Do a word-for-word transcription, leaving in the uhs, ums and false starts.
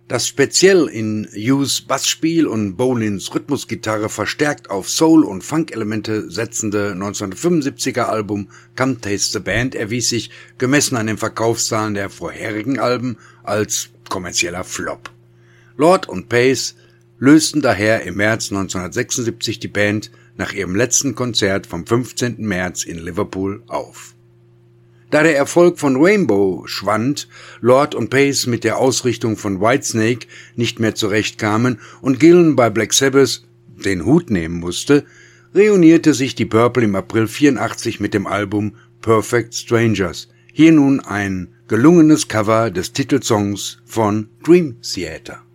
Das speziell in Hughes Bassspiel und Bolins Rhythmusgitarre verstärkt auf Soul- und Funk-Elemente setzende neunzehnhundertfünfundsiebziger Album Come Taste the Band erwies sich, gemessen an den Verkaufszahlen der vorherigen Alben, als kommerzieller Flop. Lord und Paice lösten daher im März neunzehnhundertsechsundsiebzig die Band nach ihrem letzten Konzert vom fünfzehnten März in Liverpool auf. Da der Erfolg von Rainbow schwand, Lord und Paice mit der Ausrichtung von Whitesnake nicht mehr zurechtkamen und Gillan bei Black Sabbath den Hut nehmen musste, reunierte sich die Purple im April vierundachtzig mit dem Album Perfect Strangers. Hier nun ein gelungenes Cover des Titelsongs von Dream Theater.